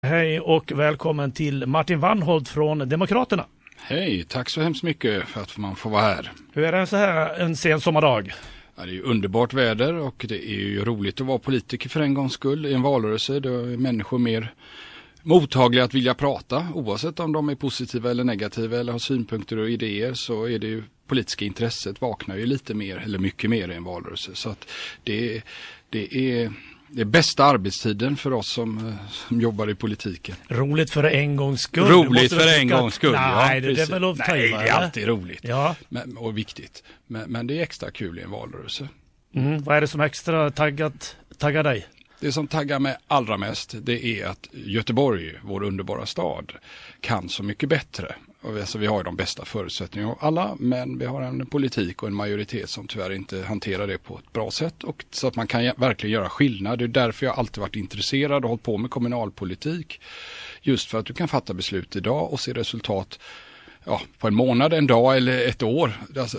Hej och välkommen till Martin Wannholt från Demokraterna. Hej, tack så hemskt mycket för att man får vara här. Hur är det så här en sen sommardag? Ja, det är ju underbart väder och det är ju roligt att vara politiker för en gångs skull. I en valrörelse då är människor mer mottagliga att vilja prata. Oavsett om de är positiva eller negativa eller har synpunkter och idéer, så är det ju politiska intresset vaknar ju lite mer eller mycket mer i en valrörelse. Så att det är bästa arbetstiden för oss som jobbar i politiken. Roligt för en gångs skull. Roligt för en gånns skull, nej, ja. Det är väl nej, det är alltid roligt. Ja. Och viktigt. Men det är extra kul i en valrörelse. Vad är det som extra taggar dig? Det som taggar mig allra mest, det är att Göteborg, vår underbara stad, kan så mycket bättre. Alltså, vi har ju de bästa förutsättningarna alla, men vi har en politik och en majoritet som tyvärr inte hanterar det på ett bra sätt. Och så att man kan verkligen göra skillnad. Det är därför jag alltid varit intresserad och hållit på med kommunalpolitik. Just för att du kan fatta beslut idag och se resultat på en månad, en dag eller ett år. Alltså,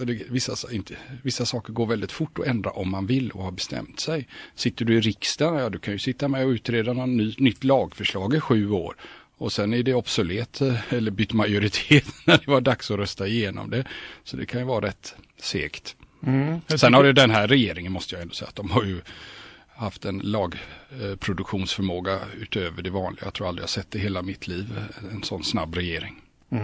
vissa saker går väldigt fort att ändra om man vill och har bestämt sig. Sitter du i riksdagen, du kan ju sitta med och utreda något nytt lagförslag i 7 år. Och sen är det obsolet eller bytt majoritet när det var dags att rösta igenom det. Så det kan ju vara rätt segt. Sen har det den här regeringen, måste jag ändå säga, att de har ju haft en lagproduktionsförmåga utöver det vanliga. Jag tror aldrig jag sett det i hela mitt liv, en sån snabb regering.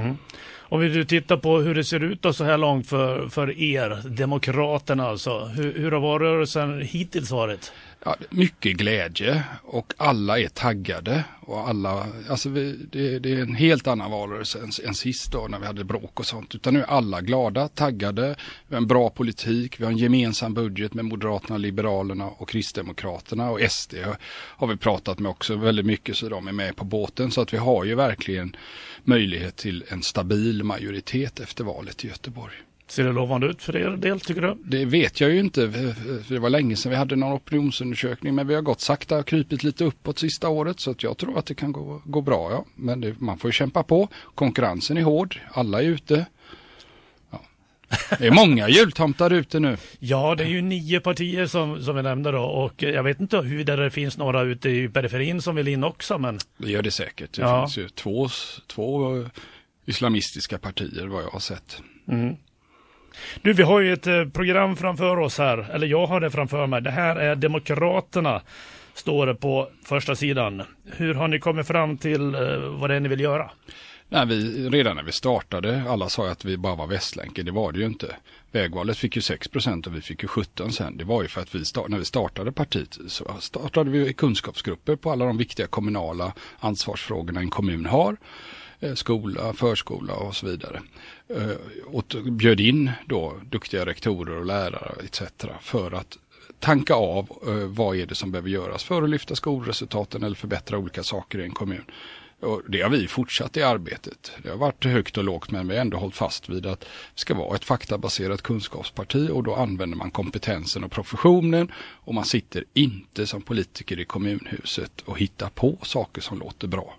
Om vi tittar på hur det ser ut då så här långt för er, Demokraterna alltså. Hur har valrörelsen hittills varit? Ja, mycket glädje och alla är taggade och alla, alltså det är en helt annan valrörelse än sist då när vi hade bråk och sånt, utan nu är alla glada, taggade, vi har en bra politik, vi har en gemensam budget med Moderaterna, Liberalerna och Kristdemokraterna, och SD har vi pratat med också väldigt mycket, så de är med på båten, så att vi har ju verkligen möjlighet till en stabil majoritet efter valet i Göteborg. Ser det lovande ut för er del, tycker du? Det vet jag ju inte, för det var länge sedan vi hade någon opinionsundersökning, men vi har gått sakta och krypit lite uppåt sista året, så att jag tror att det kan gå bra. Ja. Men man får ju kämpa på, konkurrensen är hård, alla är ute. Ja. Det är många jultomtar ute nu. Ja, det är ju 9 partier som vi nämnde då, och jag vet inte hur det finns några ute i periferin som vill in också. Men... Det gör det säkert, det finns ju två islamistiska partier vad jag har sett. Du, vi har ju ett program framför oss här, eller jag har det framför mig. Det här är Demokraterna, står det på första sidan. Hur har ni kommit fram till vad det är ni vill göra? Nej, redan när vi startade, alla sa att vi bara var Västlänken, det var det ju inte. Vägvalet fick ju 6% och vi fick ju 17% sen. Det var ju för att när vi startade partiet så startade vi kunskapsgrupper på alla de viktiga kommunala ansvarsfrågorna en kommun har. Skola, förskola och så vidare. Och bjöd in då duktiga rektorer och lärare etc. för att tanka av vad är det som behöver göras för att lyfta skolresultaten eller förbättra olika saker i en kommun. Och det har vi fortsatt i arbetet. Det har varit högt och lågt, men vi har ändå hållit fast vid att det ska vara ett faktabaserat kunskapsparti, och då använder man kompetensen och professionen, och man sitter inte som politiker i kommunhuset och hittar på saker som låter bra.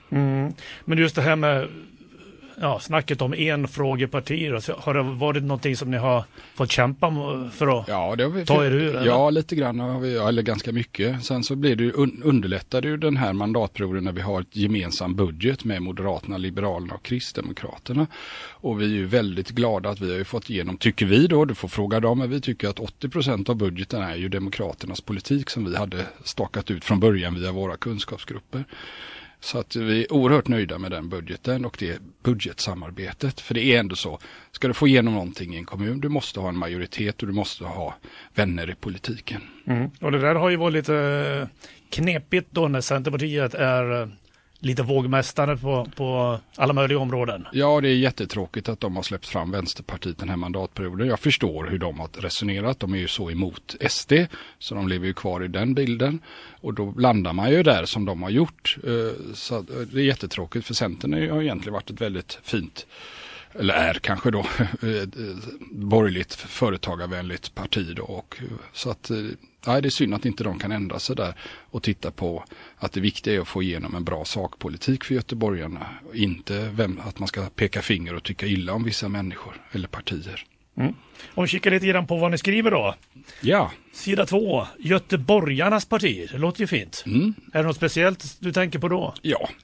Men just det här med snacket om enfrågepartier, har det varit någonting som ni har fått kämpa för att ta er ur? Eller? Ja, lite grann har vi, eller ganska mycket. Sen så blir det ju underlättade ju den här mandatperioden när vi har ett gemensam budget med Moderaterna, Liberalerna och Kristdemokraterna. Och vi är ju väldigt glada att vi har ju fått igenom, tycker vi då, du får fråga dem, men vi tycker att 80% av budgeten är ju Demokraternas politik som vi hade stakat ut från början via våra kunskapsgrupper. Så att vi är oerhört nöjda med den budgeten och det budgetsamarbetet. För det är ändå så, ska du få igenom någonting i en kommun, du måste ha en majoritet och du måste ha vänner i politiken. Och det där har ju varit lite knepigt då när Centerpartiet är lite vågmästare på alla möjliga områden. Ja, det är jättetråkigt att de har släppt fram Vänsterpartiet den här mandatperioden. Jag förstår hur de har resonerat. De är ju så emot SD, så de lever ju kvar i den bilden. Och då landar man ju där som de har gjort. Så det är jättetråkigt, för Centern har egentligen varit ett väldigt fint, eller är kanske då, borgerligt företagarvänligt parti då. Och så att det är synd att inte de kan ändra sig där och titta på att det viktiga är att få igenom en bra sakpolitik för göteborgarna. Inte att man ska peka finger och tycka illa om vissa människor eller partier. Om vi kikar lite grann på vad ni skriver då. Ja. Sida 2, Göteborgarnas parti. Det låter ju fint. Är det något speciellt du tänker på då? Ja,